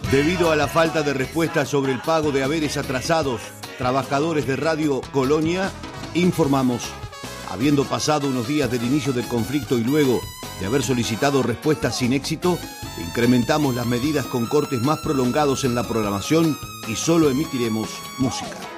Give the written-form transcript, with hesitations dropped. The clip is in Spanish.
Debido a la falta de respuesta sobre el pago de haberes atrasados, trabajadores de Radio Colonia informamos, habiendo pasado unos días del inicio del conflicto y luego de haber solicitado respuestas sin éxito, incrementamos las medidas con cortes más prolongados en la programación y solo emitiremos música.